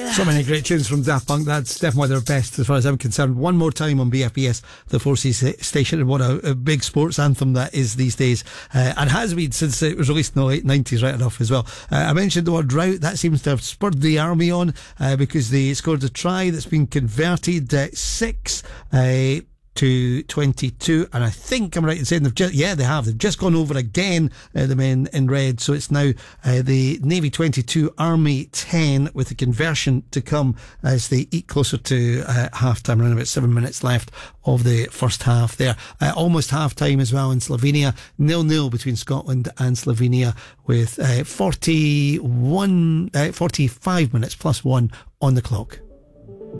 So many great tunes from Daft Punk. That's definitely their best as far as I'm concerned. One more time on BFBS, the 4C station, and what a big sports anthem that is these days, and has been since it was released in the late 90s, right enough as well. I mentioned the word drought. That seems to have spurred the army on, because they scored a try that's been converted 6 to 22, and I think I'm right in saying they've just gone over again, the men in red. So it's now the Navy 22, Army 10, with the conversion to come as they eat closer to half time. Around about 7 minutes left of the first half there. Almost half time as well in Slovenia. 0-0 between Scotland and Slovenia, with 45 minutes plus 1 on the clock.